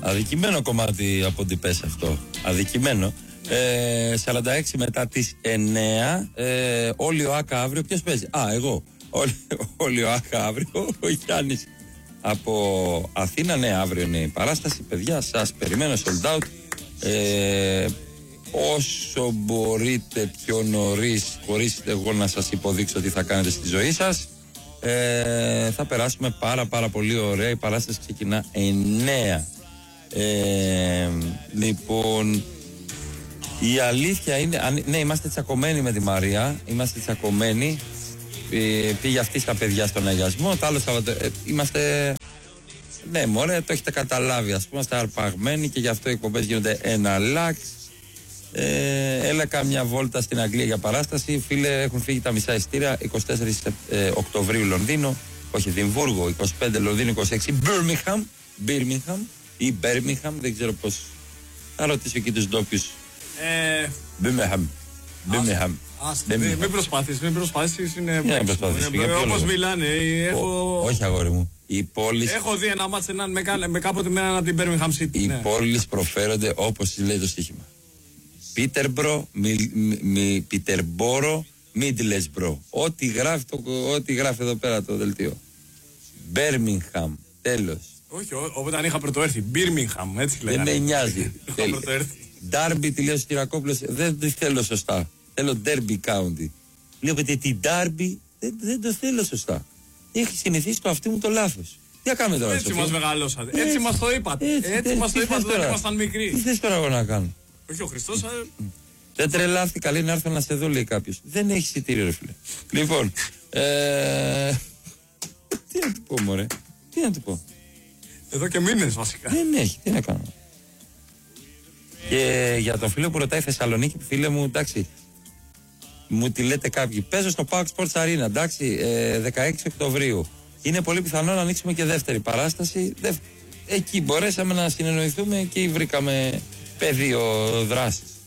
Αδικημένο κομμάτι από την πες αυτό. Αδικημένο. 46 μετά τις 9. Όλοι ο Άκα αύριο. Ποιος παίζει? Εγώ. Όλοι ο Άκα αύριο. Ο Γιάννης από Αθήνα. Ναι, αύριο είναι η παράσταση. Παιδιά, σας περιμένω sold out. Όσο μπορείτε πιο νωρίς, χωρίς εγώ να σας υποδείξω τι θα κάνετε στη ζωή σας, θα περάσουμε πάρα πολύ ωραία. Η παράσταση ξεκινά 9. Λοιπόν, η αλήθεια είναι, ναι, είμαστε τσακωμένοι με τη Μαρία. Είμαστε τσακωμένοι. Πήγε αυτή στα παιδιά στον αγιασμό. Το άλλο Σαββατοκύριακο είμαστε. Ναι, μωρέ, το έχετε καταλάβει. Ας πούμε, είμαστε αρπαγμένοι και γι' αυτό οι εκπομπές γίνονται ένα λάξ. Έλα κάμια βόλτα στην Αγγλία για παράσταση. Φίλε, έχουν φύγει τα μισά ειστήρια. 24 Οκτωβρίου Λονδίνο. Όχι, Δημβούργο. 25 Λονδίνο. 26 Birmingham ή Birmingham, δεν ξέρω πώς. Θα ρωτήσω εκεί τους ντόπιους. Birmingham. Μην προσπάθεις, είναι όπως μιλάνε. Όχι, αγόρι μου. Έχω δει ένα μάτς κάποτε με έναν από την Birmingham City. Οι πόλεις προφέρονται όπως λέει το στοίχημα. Πίτερμπορο, Μίτλεσμπρο. Ό,τι γράφει εδώ πέρα το δελτίο. Birmingham, τέλος. Όχι, όταν είχα πρωτοέρθει. Birmingham, έτσι λέγανε. Δεν με νοιάζει. Ντάρμπι, τη λέει ο Κυρακόπουλος, δεν το θέλω σωστά. Θέλω Derby County. Βλέπετε την Ντάρμπι, δεν το θέλω σωστά. Έχει συνηθίσει το αυτί μου το λάθος. Τι κάνουμε τώρα? Έτσι μας μεγαλώσατε. Έτσι μας το είπατε. Έτσι μας το είπατε όταν ήμασταν μικροί. Τι θες τώρα εγώ να κάνω? Όχι, ο Χριστός. Δεν τρελάθηκα, λέει, να έρθω να σε δω, λέει κάποιος. Δεν έχει εισιτήριο, ρε φίλε. Λοιπόν, τι να του πω, μωρέ? Τι να του πω? Εδώ και μήνες βασικά. Δεν έχει, τι να κάνω. Και για τον φίλο που ρωτάει Θεσσαλονίκη, φίλε μου, εντάξει, μου τη λέτε κάποιοι. Παίζω στο Pax Sports Arena, εντάξει, 16 Οκτωβρίου. Είναι πολύ πιθανό να ανοίξουμε και δεύτερη παράσταση. Εκεί μπορέσαμε να συνεννοηθούμε και βρήκαμε πεδίο δράσης.